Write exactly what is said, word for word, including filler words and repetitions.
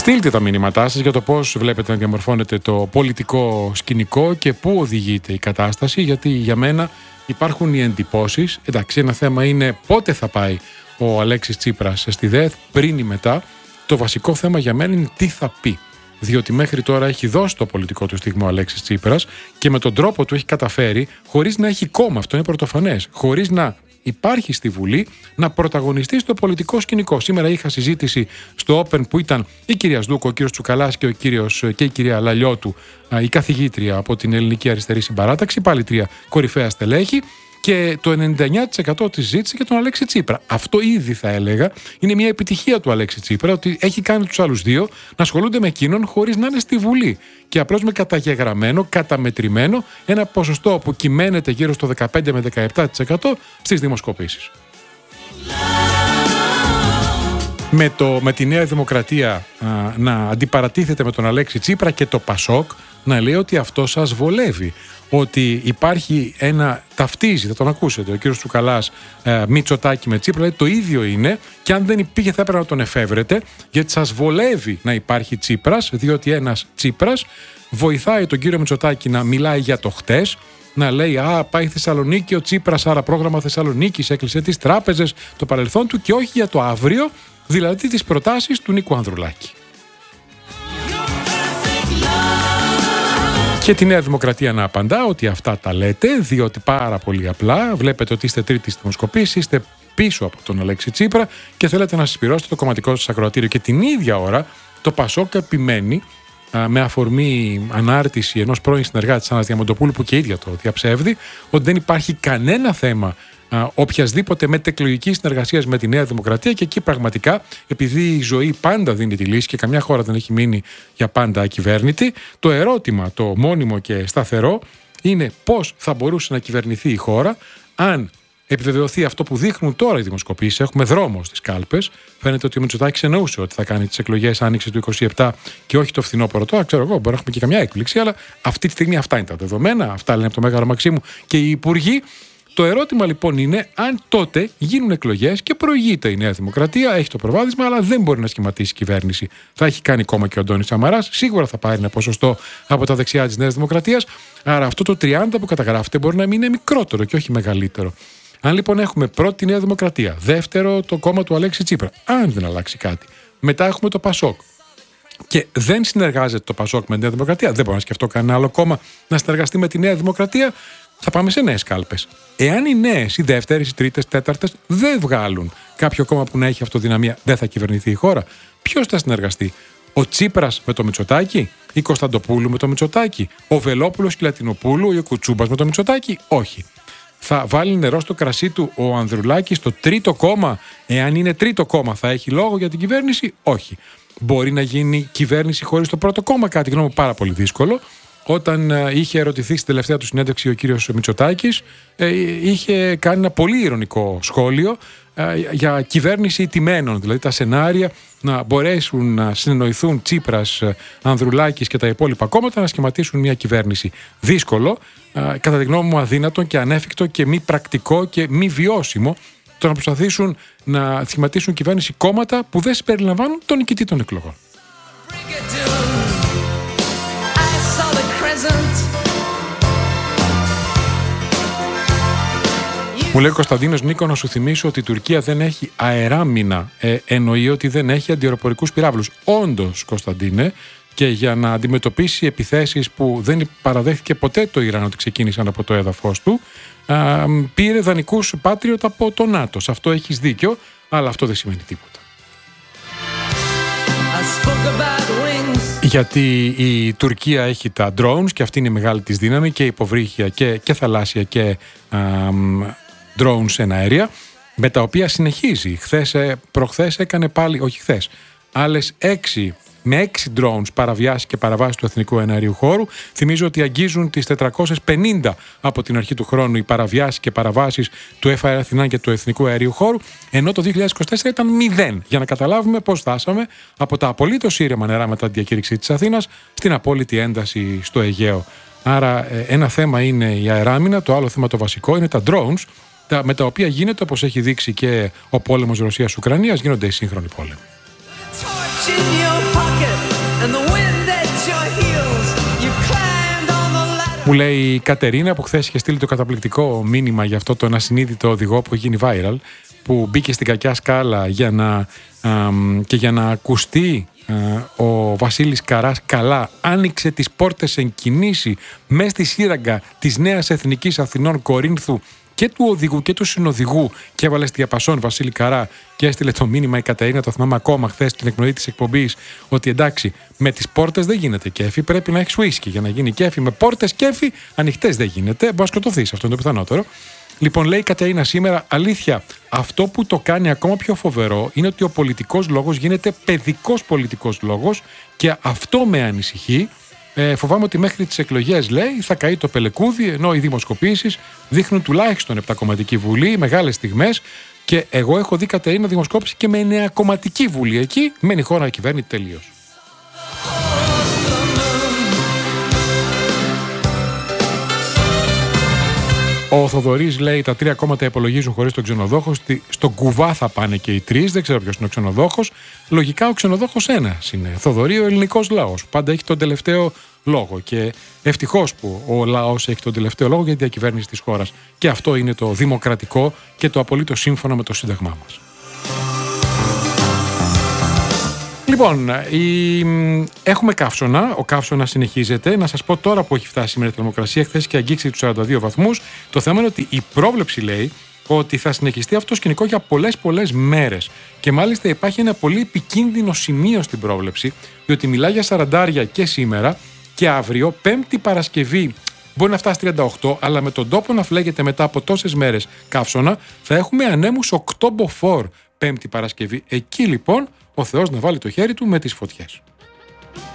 Στείλτε τα μηνύματά σας για το πώς βλέπετε να διαμορφώνεται το πολιτικό σκηνικό και πού οδηγείται η κατάσταση, γιατί για μένα υπάρχουν οι εντυπώσεις. Εντάξει, ένα θέμα είναι πότε θα πάει ο Αλέξης Τσίπρας στη ΔΕΘ, πριν ή μετά. Το βασικό θέμα για μένα είναι τι θα πει. Διότι μέχρι τώρα έχει δώσει το πολιτικό του στίγμα ο Αλέξης Τσίπρας και με τον τρόπο του έχει καταφέρει, χωρίς να έχει κόμμα, αυτό είναι πρωτοφανές, χωρίς να υπάρχει στη Βουλή, να πρωταγωνιστεί στο πολιτικό σκηνικό. Σήμερα είχα συζήτηση στο Open που ήταν η κυρία Σδούκο, ο κύριος Τσουκαλάς και, ο κύριος, και η κυρία Λαλιώτου, η καθηγήτρια από την Ελληνική Αριστερή Συμπαράταξη, πάλι τρία κορυφαία στελέχη. Και το ενενήντα εννέα τοις εκατό της συζήτηση για τον Αλέξη Τσίπρα. Αυτό ήδη θα έλεγα είναι μια επιτυχία του Αλέξη Τσίπρα, ότι έχει κάνει τους άλλους δύο να ασχολούνται με εκείνον χωρίς να είναι στη Βουλή. Και απλώς με καταγεγραμμένο, καταμετρημένο ένα ποσοστό που κυμαίνεται γύρω στο δεκαπέντε με δεκαεπτά τοις εκατό στις δημοσκοπήσεις. Με, το, με τη Νέα Δημοκρατία α, να αντιπαρατίθεται με τον Αλέξη Τσίπρα και το Πασόκ να λέει ότι αυτό σας βολεύει. Ότι υπάρχει ένα, ταυτίζει, θα τον ακούσετε, ο κύριος Τσουκαλάς ε, Μητσοτάκη με Τσίπρα, λέει το ίδιο είναι και αν δεν υπήρχε θα έπρεπε να τον εφεύρετε, γιατί σας βολεύει να υπάρχει Τσίπρας, διότι ένας Τσίπρας βοηθάει τον κύριο Μητσοτάκη να μιλάει για το χτες, να λέει «Α, πάει η Θεσσαλονίκη ο Τσίπρας, άρα πρόγραμμα Θεσσαλονίκης, έκλεισε τις τράπεζες, το παρελθόν του» και όχι για το αύριο, δηλαδή τις προτάσεις του Νίκου Ανδρουλάκη. Και τη Νέα Δημοκρατία να απαντά ότι αυτά τα λέτε, διότι πάρα πολύ απλά βλέπετε ότι είστε τρίτη στη δημοσκοπήση, είστε πίσω από τον Αλέξη Τσίπρα και θέλετε να συσπηρώσετε το κομματικό σας ακροατήριο. Και την ίδια ώρα το Πασόκ επιμένει α, με αφορμή ανάρτηση ενός πρώην συνεργάτη της Άννας Διαμαντοπούλου, που και ίδια το διαψεύδει, ότι δεν υπάρχει κανένα θέμα α, οποιασδήποτε μετεκλογική συνεργασία με τη Νέα Δημοκρατία, και εκεί πραγματικά, επειδή η ζωή πάντα δίνει τη λύση και καμιά χώρα δεν έχει μείνει για πάντα ακυβέρνητη, το ερώτημα, το μόνιμο και σταθερό, είναι πώς θα μπορούσε να κυβερνηθεί η χώρα αν επιβεβαιωθεί αυτό που δείχνουν τώρα οι δημοσκοπήσεις. Έχουμε δρόμο στις κάλπες. Φαίνεται ότι ο Μητσοτάκης εννοούσε ότι θα κάνει τις εκλογές άνοιξη του είκοσι επτά και όχι το φθινόπωρο. Τώρα ξέρω εγώ, μπορεί να έχουμε και καμιά έκπληξη, αλλά αυτή τη στιγμή αυτά είναι τα δεδομένα. Αυτά λένε από το Μέγαρο Μαξίμου και οι υπουργοί. Το ερώτημα λοιπόν είναι αν τότε γίνουν εκλογές και προηγείται η Νέα Δημοκρατία, έχει το προβάδισμα, αλλά δεν μπορεί να σχηματίσει κυβέρνηση. Θα έχει κάνει κόμμα και ο Αντώνης Σαμαράς, σίγουρα θα πάρει ένα ποσοστό από τα δεξιά της Νέας Δημοκρατίας. Άρα αυτό το τριάντα που καταγράφεται μπορεί να μην είναι μικρότερο και όχι μεγαλύτερο. Αν λοιπόν έχουμε πρώτη τη Νέα Δημοκρατία, δεύτερο το κόμμα του Αλέξη Τσίπρα, αν δεν αλλάξει κάτι, μετά έχουμε το Πασόκ. Και δεν συνεργάζεται το Πασόκ με τη Νέα Δημοκρατία, δεν μπορώ να σκεφτώ κανένα άλλο κόμμα να συνεργαστεί με τη Νέα Δημοκρατία. Θα πάμε σε νέες κάλπες. Εάν οι νέες, οι δεύτερες, οι τρίτες, τέταρτες δεν βγάλουν κάποιο κόμμα που να έχει αυτοδυναμία, δεν θα κυβερνηθεί η χώρα. Ποιος θα συνεργαστεί? Ο Τσίπρας με το Μητσοτάκη, η Κωνσταντοπούλου με το Μητσοτάκη, ο Βελόπουλος και η Λατινοπούλου, ή ο Κουτσούμπας με το Μητσοτάκη? Όχι. Θα βάλει νερό στο κρασί του ο Ανδρουλάκης στο τρίτο κόμμα? Εάν είναι τρίτο κόμμα, θα έχει λόγο για την κυβέρνηση? Όχι. Μπορεί να γίνει κυβέρνηση χωρίς το πρώτο κόμμα? Κάτι γνώμη μου πάρα πολύ δύσκολο. Όταν είχε ερωτηθεί στην τελευταία του συνέντευξη ο κύριος Μητσοτάκης, είχε κάνει ένα πολύ ειρωνικό σχόλιο για κυβέρνηση τιμένων, δηλαδή τα σενάρια να μπορέσουν να συνεννοηθούν Τσίπρας, Ανδρουλάκης και τα υπόλοιπα κόμματα να σχηματίσουν μια κυβέρνηση. Δύσκολο, κατά τη γνώμη μου αδύνατο και ανέφικτο και μη πρακτικό και μη βιώσιμο το να προσπαθήσουν να σχηματίσουν κυβέρνηση κόμματα που δεν συμπεριλαμβάνουν τον νικητή των εκλογών. Μου λέει ο Κωνσταντίνος Νίκο να σου θυμίσω ότι η Τουρκία δεν έχει αεράμινα. Ε, εννοεί ότι δεν έχει αντιαεροπορικούς πυράβλους. Όντως, Κωνσταντίνε, και για να αντιμετωπίσει επιθέσεις που δεν παραδέχθηκε ποτέ το Ιράν ότι ξεκίνησαν από το έδαφος του, α, πήρε δανεικούς Patriot από το ΝΑΤΟ. Σε αυτό έχεις δίκιο, αλλά αυτό δεν σημαίνει τίποτα. Γιατί η Τουρκία έχει τα drones και αυτή είναι η μεγάλη της δύναμη, και υποβρύχια και, και θαλάσσια και α, drones εναέρια, με τα οποία συνεχίζει. Χθες, προχθές έκανε πάλι, όχι χθες, άλλες έξι, με έξι drones παραβιάσει και παραβάσει του εθνικού εναερίου χώρου. Θυμίζω ότι αγγίζουν τις τετρακόσιες πενήντα από την αρχή του χρόνου οι παραβιάσεις και παραβάσεις του F A R Αθηνά και του εθνικού αερίου χώρου, ενώ το δύο χιλιάδες είκοσι τέσσερα ήταν μηδέν. Για να καταλάβουμε πώς φτάσαμε από τα απολύτως ήρεμα νερά μετά την διακήρυξη της Αθήνας στην απόλυτη ένταση στο Αιγαίο. Άρα ένα θέμα είναι η αεράμινα, το άλλο θέμα το βασικό είναι τα drones, τα, με τα οποία γίνεται, όπως έχει δείξει και ο πόλεμος Ρωσίας-Ουκρανίας, γίνονται οι σύγχρονοι πόλεμοι. Μου λέει η Κατερίνα που χθες είχε στείλει το καταπληκτικό μήνυμα για αυτό τον ασυνείδητο οδηγό που έχει γίνει viral, που μπήκε στην κακιά σκάλα για να, α, και για να ακουστεί α, ο Βασίλης Καράς καλά, άνοιξε τις πόρτες εν κινήσει μέσα στη σύραγγα της Νέας Εθνικής Αθηνών Κορίνθου και του οδηγού και του συνοδηγού και έβαλε στη διαπασόν Βασίλη Καρά και έστειλε το μήνυμα η Κατερίνα, το θυμάμαι ακόμα χθες στην εκπνοή της εκπομπής, ότι εντάξει, με τις πόρτες δεν γίνεται κέφι, πρέπει να έχεις ουίσκι για να γίνει κέφι. Με πόρτες κέφι ανοιχτές δεν γίνεται, μπορεί να σκοτωθείς, αυτό είναι το πιθανότερο. Λοιπόν, λέει η Κατερίνα σήμερα, αλήθεια, αυτό που το κάνει ακόμα πιο φοβερό είναι ότι ο πολιτικός λόγος γίνεται παιδικός πολιτικός λόγος και αυτό με ανησυχεί. Ε, φοβάμαι ότι μέχρι τις εκλογές, λέει, θα καεί το πελεκούδι, ενώ οι δημοσκοπήσεις δείχνουν τουλάχιστον επτακομματική βουλή, μεγάλες στιγμές. Και εγώ έχω δει, Κατερίνα, δημοσκόπηση και με εννεακομματική βουλή. Εκεί μένει η χώρα να κυβέρνει τελείως. Ο Θοδωρής λέει: τα τρία κόμματα υπολογίζουν χωρίς τον ξενοδόχο. Στον κουβά θα πάνε και οι τρεις. Δεν ξέρω ποιος είναι ο ξενοδόχος. Λογικά ο ξενοδόχος ένας είναι. Θοδωρή, ο ελληνικός λαός. Πάντα έχει τον τελευταίο λόγο. Και ευτυχώς που ο λαός έχει τον τελευταίο λόγο για τη διακυβέρνηση της χώρας. Και αυτό είναι το δημοκρατικό και το απολύτως σύμφωνο με το Σύνταγμά μας. Λοιπόν, η... έχουμε καύσωνα. Ο καύσωνα συνεχίζεται. Να σας πω τώρα που έχει φτάσει σήμερα η θερμοκρασία, χθες και αγγίξει τους σαράντα δύο βαθμούς. Το θέμα είναι ότι η πρόβλεψη λέει ότι θα συνεχιστεί αυτό το σκηνικό για πολλές πολλές μέρες. Και μάλιστα υπάρχει ένα πολύ επικίνδυνο σημείο στην πρόβλεψη, διότι μιλάει για σαραντάρια και σήμερα και αύριο, Πέμπτη Παρασκευή. Μπορεί να φτάσει τριάντα οκτώ, αλλά με τον τόπο να φλέγεται μετά από τόσες μέρες καύσωνα, θα έχουμε ανέμους οκτώ μποφόρ Πέμπτη Παρασκευή. Εκεί λοιπόν ο Θεός να βάλει το χέρι του με τις φωτιές.